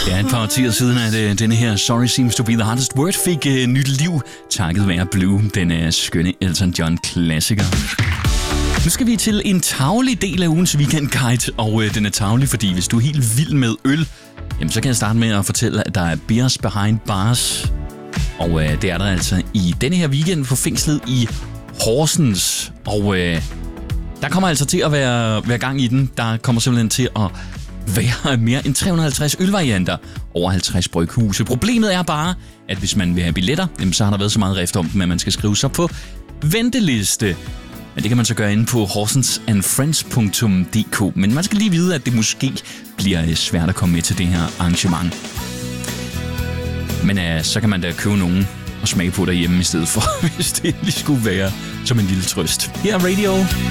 Ja, et par årtier siden, at denne her Sorry Seems to be the Hardest Word fik nyt liv, takket være Blue, den skønne Elton John-klassiker. Nu skal vi til en tarvelig del af ugens weekendguide, og den er tarvelig, fordi hvis du er helt vild med øl, jamen, så kan jeg starte med at fortælle, at der er beers behind bars. Og det er der altså i denne her weekend på fængslet i Horsens. Og der kommer altså til at være gang i den. Der kommer simpelthen til at være mere end 350 ølvarianter over 50 bryghuse. Problemet er bare, at hvis man vil have billetter, jamen, så har der været så meget rift om dem, at man skal skrive sig på venteliste. Men det kan man så gøre inde på horsensandfriends.dk. Men man skal lige vide, at det måske bliver svært at komme med til det her arrangement. Men så kan man da købe nogen og smage på derhjemme i stedet for, hvis det lige skulle være som en lille trøst. Her er Radio.